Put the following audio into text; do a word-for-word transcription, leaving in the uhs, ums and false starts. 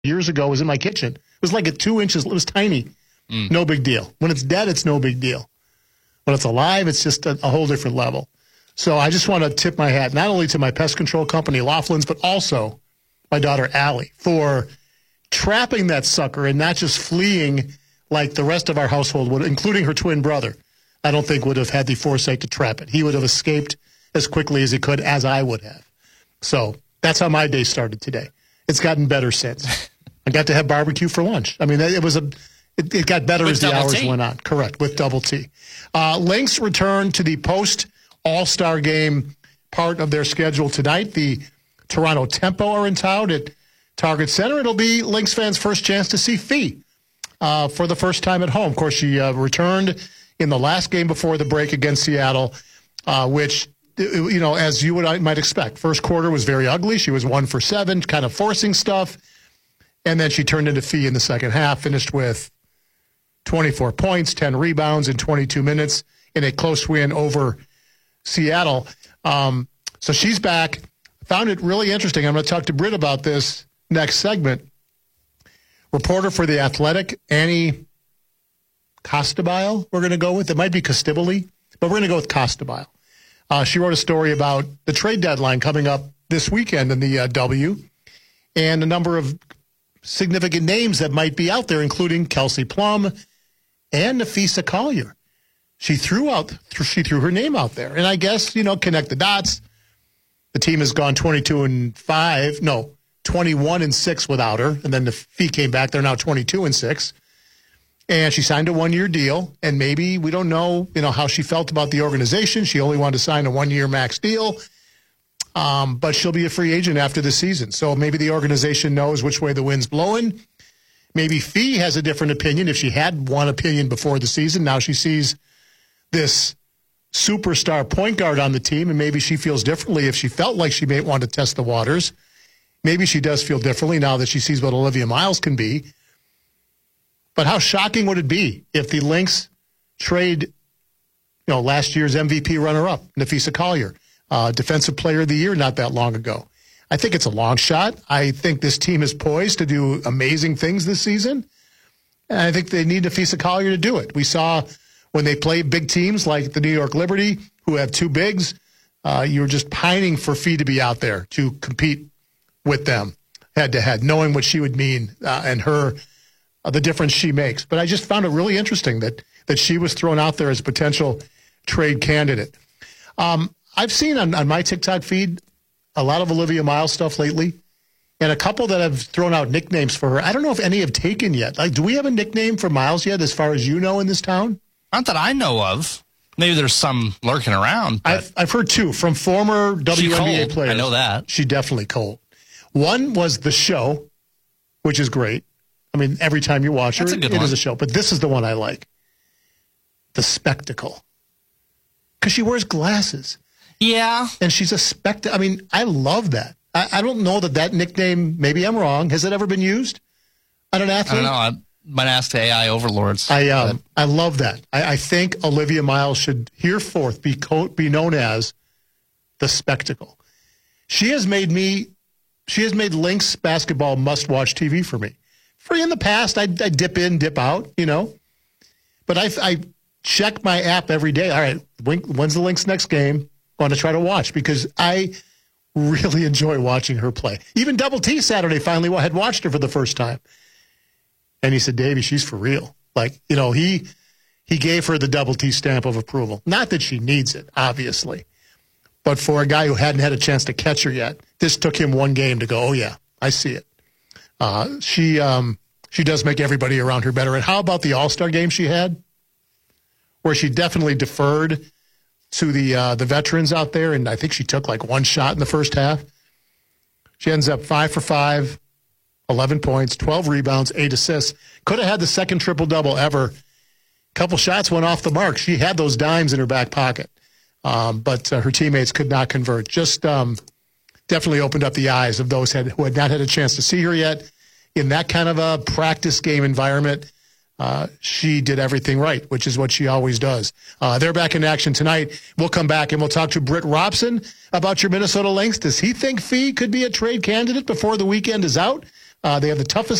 years ago was in my kitchen. It was like a two inches. It was tiny. Mm. No big deal. When it's dead, it's no big deal. When it's alive, it's just a, a whole different level. So I just want to tip my hat not only to my pest control company, Laughlin's, but also my daughter, Allie, for trapping that sucker and not just fleeing like the rest of our household would, including her twin brother. I don't think would have had the foresight to trap it. He would have escaped as quickly as he could, as I would have. So that's how my day started today. It's gotten better since. I got to have barbecue for lunch. I mean, it was a, it, it got better with as the hours T. went on. Correct, with double T. Uh, Lynx return to the post All-Star game part of their schedule tonight. The Toronto Tempo are in town at Target Center. It'll be Lynx fans' first chance to see Fee uh, for the first time at home. Of course, she uh, returned in the last game before the break against Seattle, uh, which, you know, as you would I might expect, first quarter was very ugly. She was one for seven, kind of forcing stuff. And then she turned into Fee in the second half, finished with twenty-four points, ten rebounds in twenty-two minutes in a close win over Seattle. Um, so she's back. Found it really interesting. I'm going to talk to Britt about this next segment. Reporter for The Athletic, Annie Costabile, we're going to go with. It might be Costibile, but we're going to go with Costabile. Uh, she wrote a story about the trade deadline coming up this weekend in the uh, W and a number of significant names that might be out there, including Kelsey Plum and Nafisa Collier. She threw out, she threw her name out there. And I guess, you know, connect the dots. The team has gone twenty-two and five, no, twenty-one and six without her. And then the Fee came back. They're now twenty-two and six. And she signed a one-year deal. And maybe we don't know, you know, how she felt about the organization. She only wanted to sign a one-year max deal. Um, but she'll be a free agent after the season. So maybe the organization knows which way the wind's blowing. Maybe Fee has a different opinion. If she had one opinion before the season, now she sees this superstar point guard on the team, and maybe she feels differently. If she felt like she may want to test the waters, maybe she does feel differently now that she sees what Olivia Miles can be. But how shocking would it be if the Lynx trade, you know, last year's M V P runner-up, Nafisa Collier, uh, Defensive Player of the Year not that long ago? I think it's a long shot. I think this team is poised to do amazing things this season, and I think they need Nafisa Collier to do it. We saw when they play big teams like the New York Liberty, who have two bigs, uh, you were just pining for Fee to be out there to compete with them head-to-head, knowing what she would mean uh, and her uh, the difference she makes. But I just found it really interesting that that she was thrown out there as a potential trade candidate. Um, I've seen on, on my TikTok feed a lot of Olivia Miles stuff lately, and a couple that have thrown out nicknames for her. I don't know if any have taken yet. Like, do we have a nickname for Miles yet, as far as you know, in this town? Not that I know of. Maybe there's some lurking around. I've, I've heard two from former W N B A cold. players. I know that. She definitely cold. One was The Show, which is great. I mean, every time you watch her, That's a good it one. is a show. But this is the one I like. The Spectacle. Because she wears glasses. Yeah. And she's a spectacle. I mean, I love that. I, I don't know that that nickname, maybe I'm wrong. Has it ever been used on an athlete? I don't know. I might ask the A I overlords. I um, I love that. I, I think Olivia Miles should hereforth be co- be known as the Spectacle. She has made me, she has made Lynx basketball must-watch T V for me. For in the past, I I dip in, dip out, you know. But I I check my app every day. All right, when, when's the Lynx next game? I want to try to watch because I really enjoy watching her play. Even Double T Saturday finally had watched her for the first time. And he said, Davey, she's for real. Like, you know, he he gave her the Double T stamp of approval. Not that she needs it, obviously. But for a guy who hadn't had a chance to catch her yet, this took him one game to go, oh, yeah, I see it. Uh, she um, she does make everybody around her better. And how about the All-Star game she had? Where she definitely deferred to the uh, the veterans out there, and I think she took like one shot in the first half. She ends up five for five, eleven points, twelve rebounds, eight assists. Could have had the second triple-double ever. Couple shots went off the mark. She had those dimes in her back pocket, um, but uh, her teammates could not convert. Just um, definitely opened up the eyes of those had, who had not had a chance to see her yet. In that kind of a practice game environment, Uh, she did everything right, which is what she always does. Uh, they're back in action tonight. We'll come back and we'll talk to Britt Robson about your Minnesota Lynx. Does he think Fee could be a trade candidate before the weekend is out? Uh, they have the toughest